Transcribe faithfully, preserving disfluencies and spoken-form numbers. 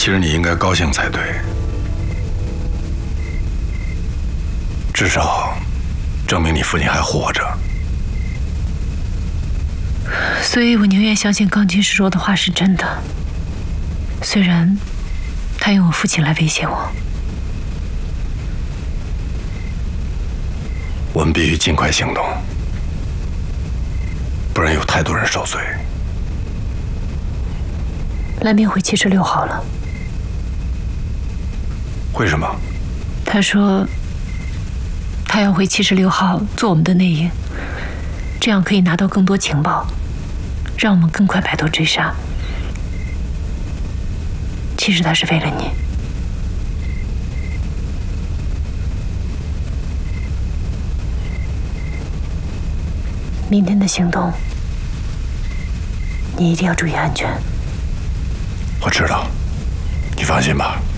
其实你应该高兴才对，至少证明你父亲还活着。 所以我宁愿相信钢琴师说的话是真的，虽然他用我父亲来威胁我。 我们必须尽快行动，不然有太多人受罪。 蓝冰回七十六号了。 为什么？ 他说他要回七十六号做我们的内应，这样可以拿到更多情报，让我们更快摆脱追杀。其实他是为了你。明天的行动，你一定要注意安全。 我知道，你放心吧。